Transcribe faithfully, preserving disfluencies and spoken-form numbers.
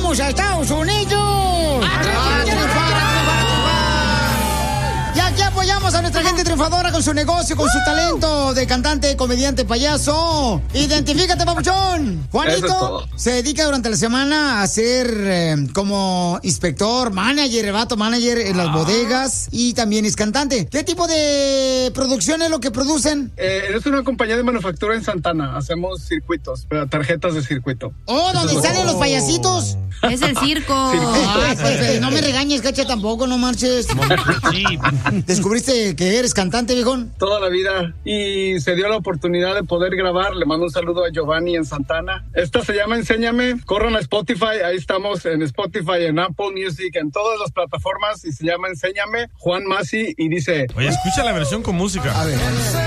¡Vamos a Estados Unidos! ¡A triunfar, a triunfar, a triunfar! Y aquí apoyamos a nuestra gente triunfadora con su negocio, con su talento de cantante, comediante, payaso. Identifícate, papuchón. Juanito se dedica durante la semana a ser eh, como inspector, manager, vato manager en las bodegas y también es cantante. ¿Qué tipo de producción es lo que producen? Eh, es una compañía de manufactura en Santana. Hacemos circuitos, tarjetas de circuito. Oh, ¿donde Eso salen es. los payasitos? Es el circo. Ay, pues, no me regañes, cacha, tampoco, no marches. ¿Descubriste que eres cantante, viejón? Toda la vida. Y se dio la oportunidad de poder grabar. Le mando un saludo a Giovanni en Santana. Esta se llama Enséñame. Corran a Spotify. Ahí estamos en Spotify, en Apple Music, en todas las plataformas. Y se llama Enséñame. Juan Masi. Y dice... Oye, escucha la versión con música. A ver.